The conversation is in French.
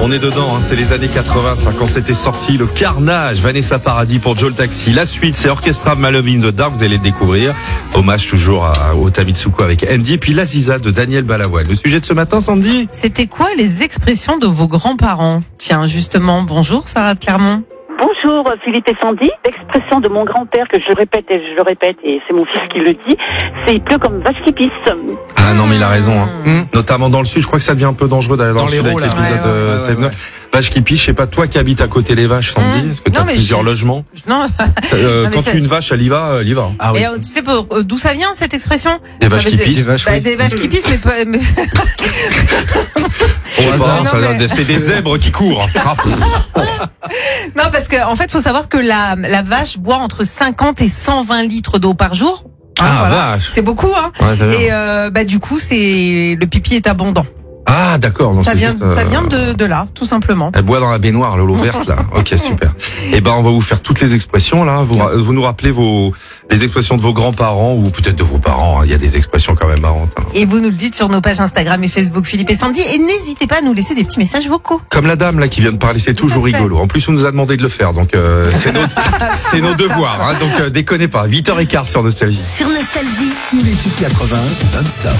On est dedans, hein, c'est les années 80, ça, quand c'était sorti, le carnage, Vanessa Paradis pour Joe le Taxi. La suite, c'est Orchestra My Love in the Dark, vous allez le découvrir. Hommage toujours à Ota Mitsuko avec Andy, et puis l'Aziza de Daniel Balavoine. Le sujet de ce matin, Sandy? C'était quoi les expressions de vos grands-parents? Tiens, justement, bonjour Sarah de Clermont. Bonjour Philippe et Sandy. L'expression de mon grand-père que je répète et c'est mon fils qui le dit, c'est il pleut comme vache qui pisse. Ah non, mais il a raison, hein. Notamment dans le sud, je crois que ça devient un peu dangereux d'aller dans le sud avec l'épisode ouais. Vache qui piche, je sais pas, toi qui habites à côté des vaches, Sandy, est-ce que tu as plusieurs logements? Non. Quand tu es une vache, elle y va, elle y va. Ah oui. Et tu sais d'où ça vient cette expression? Des vaches qui pissent. Des vaches qui pissent, mais... C'est des zèbres qui courent. Non, parce que en fait, faut savoir que la vache boit entre 50 et 120 litres d'eau par jour. Vache. C'est beaucoup, hein. Ouais, et du coup, le pipi est abondant. Ah, d'accord. Donc ça vient de là, tout simplement. Elle boit dans la baignoire, l'eau verte, là. Ok, super. Eh ben, on va vous faire toutes les expressions, là. Vous nous rappelez les expressions de vos grands-parents ou peut-être de vos parents. Il y a des expressions quand même marrantes. Hein. Et vous nous le dites sur nos pages Instagram et Facebook, Philippe et Sandy. Et n'hésitez pas à nous laisser des petits messages vocaux. Comme la dame, là, qui vient de parler, c'est toujours rigolo. En plus, on nous a demandé de le faire. Donc, c'est nos devoirs, hein. Donc, déconnez pas. 8h15 sur Nostalgie. Sur Nostalgie. Tous les tubes 80 non-stop.